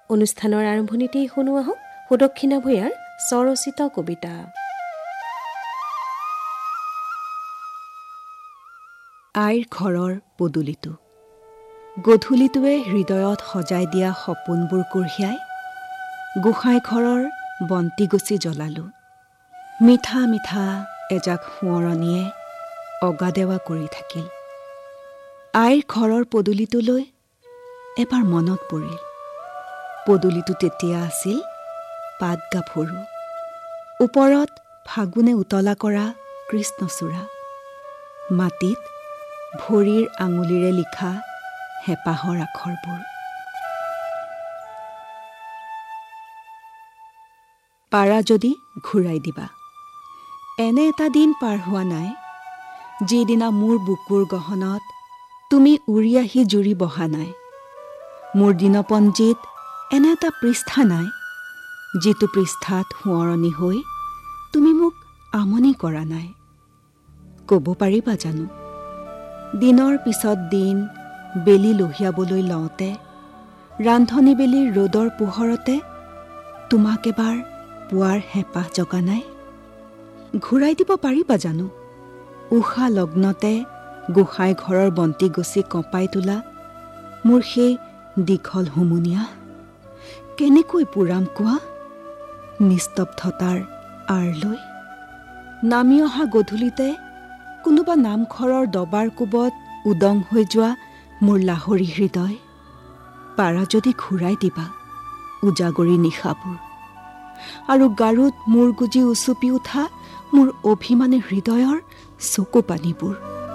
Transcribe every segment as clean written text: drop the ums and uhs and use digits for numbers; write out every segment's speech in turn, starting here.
অনুষ্ঠানৰ আৰম্ভণিতেই শুনো আহক সুদক্ষিণা ভূঞাৰ স্বৰচিত কবিতা। আইৰ ঘৰৰ পদূলিটো। গধূলিটোৱে হৃদয়ত সজাই দিয়া সপোনবোৰ কঢ়িয়াই গোসাঁই ঘৰৰ বন্তি গছি জ্বলালো। মিঠা মিঠা এজাক সোঁৱৰণীয়ে অগাদেৱা কৰি থাকিল। আইৰ ঘৰৰ পদূলিটোলৈ এবাৰ মনত পৰিল। পদূলিটো তেতিয়া আছিল পাত গাভৰু, ওপৰত ফাগুনে উতলা কৰা কৃষ্ণচূড়া, মাটিত ভৰিৰ আঙুলিৰে লিখা হেঁপাহৰ আখৰবোৰ। পাৰা যদি ঘূৰাই দিবা। এনে এটা দিন পাৰ হোৱা নাই যিদিনা মোৰ বুকুৰ গহনত তুমি উৰি আহি জুৰি বহা নাই। মোৰ দিনপঞ্জীত এনে এটা পৃষ্ঠা নাই যিটো পৃষ্ঠাত সোঁৱৰণি হৈ তুমি মোক আমনি কৰা নাই। ক'ব পাৰিবা জানো, দিনৰ পিছত দিন বেলি লহিয়াবলৈ লওঁতে ৰান্ধনী বেলিৰ ৰ'দৰ পোহৰতে তোমাক এবাৰ পোৱাৰ হেঁপাহ জগা নাই? ঘূৰাই দিব পাৰিবা জানো উষা লগ্নতে গোসাঁই ঘৰৰ বন্তি গছি কঁপাই তোলা মোৰ সেই দীঘল হুমুনিয়া? কেনেকৈ পুৰাম কোৱা নিস্তব্ধতাৰ আঁৰ লৈ? নামি অহা গধূলিতে কোনোবা নামঘৰৰ দবাৰ কোবত উদং হৈ যোৱা মোৰ লাহৰী হৃদয়, পাৰা যদি ঘূৰাই দিবা উজাগৰি নিশাবোৰ আৰু গাৰুত মূৰ গুজি উচুপি উঠা মোৰ অভিমানী হৃদয়ৰ চকু পানীবোৰ।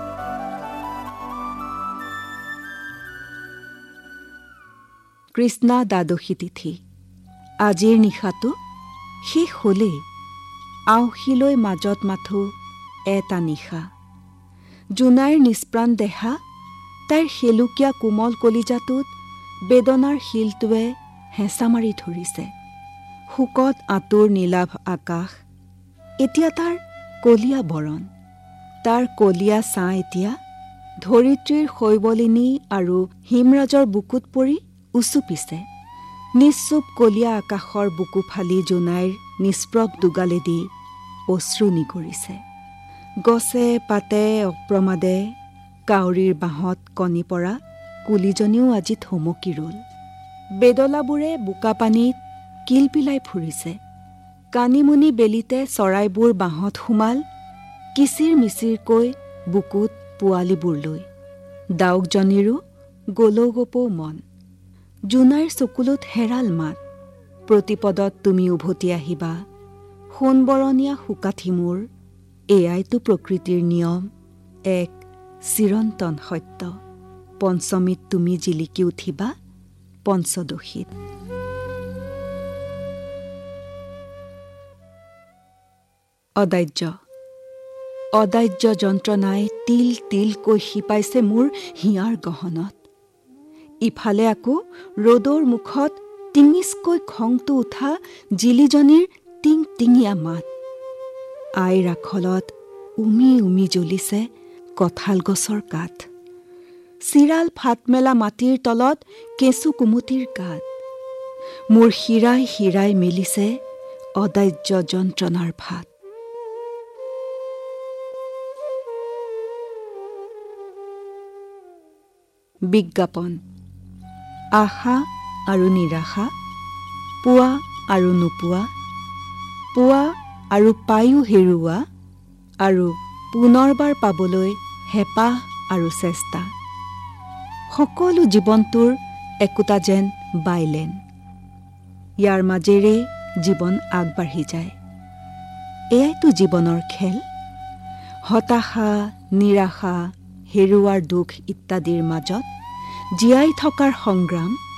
কৃষ্ণা দ্বাদশী তিথি। আজিৰ নিশাটো শেষ হ'লেই। আওহিলৈ মাজত মাথো এটা নিশা। জোনাইৰ নিষ্প্ৰাণ দেহা, তাইৰ শেলুকীয়া কোমল কলিজাটোত বেদনাৰ শিলটোৱে হেঁচা মাৰি ধৰিছে। শোকত আঁতুৰ নীলাভ আকাশ, এতিয়া তাৰ কলীয়া বৰণ। তাৰ কলীয়া ছাঁ এতিয়া ধৰিত্ৰীৰ শৈবলিনী আৰু হিমৰাজৰ বুকুত পৰি উচুপিছে। নিশ্চুপ কলীয়া আকাশৰ বুকু ফালি জোনাইৰ নিষ্প্ৰভ দুগালেদি অশ্ৰু নিগৰিছে। গছে পাতে অপ্ৰমাদে কাউৰীৰ বাঁহত কণী পৰা কুলিজনীও আজি থমকি ৰ'ল। বেদলাবোৰে বোকাপানীত কিলপিলাই ফুৰিছে। কানিমুনি বেলিতে চৰাইবোৰ বাঁহত সোমাল কিচিৰ মিচিৰকৈ বুকুত পোৱালিবোৰ লৈ। ডাউকজনীৰো গলৌগপৌ মন। জোনাইৰ চকুলোত হেৰাল মাত। প্ৰতিপদত তুমি উভতি আহিবা সোণবৰণীয়া শুকাঠি মোৰ। এয়াইতো প্ৰকৃতিৰ নিয়ম, এক চিৰন্তন সত্য। পঞ্চমীত তুমি জিলিকি উঠিবা পঞ্চদশীত। অদাহ্য অদাহ্য যন্ত্ৰণাই তিল তিলকৈ শিপাইছে মোৰ হিয়াৰ গহনত। ইফালে আকৌ ৰ'দৰ মুখত টিঙিচকৈ খংটো উঠা জিলিজনীৰ টিং টিঙীয়া মাত। আইৰ আখলত উমি উমি জ্বলিছে কঁঠাল গছৰ কাঠ। চিৰাল ফাট মেলা মাটিৰ তলত কেঁচু কুমুটিৰ গাত। মোৰ শিৰাই শিৰাই মেলিছে অদাহ্য যন্ত্ৰণাৰ ভাত। বিজ্ঞাপন। আশা আৰু নিৰাশা, পোৱা আৰু নোপোৱা, পোৱা আৰু পায়ো হেৰুওৱা, আৰু পুনৰবাৰ পাবলৈ হেঁপাহ আৰু চেষ্টা। সকলো জীৱনটোৰ একোটা যেন বাইলেন। ইয়াৰ মাজেৰে জীৱন আগবাঢ়ি যায়। এয়াইতো জীৱনৰ খেল। হতাশা, নিৰাশা, হেৰুৱাৰ দুখ ইত্যাদিৰ মাজত জীয়াই থকাৰ সংগ্ৰাম।